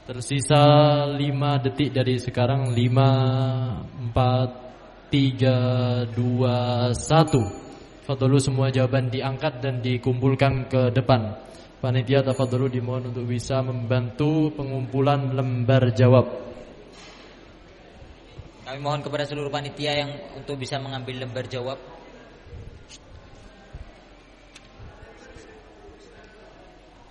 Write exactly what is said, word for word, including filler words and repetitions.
Tersisa lima detik dari sekarang. Lima, empat, tiga, dua, satu. Fadlu semua jawaban diangkat dan dikumpulkan ke depan. Panitia tafadhalu dimohon untuk bisa membantu pengumpulan lembar jawab. Kami mohon kepada seluruh panitia yang untuk bisa mengambil lembar jawab.